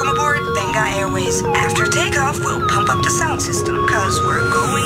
Welcome aboard Benga Airways. After takeoff, we'll pump up the sound system, cause we're going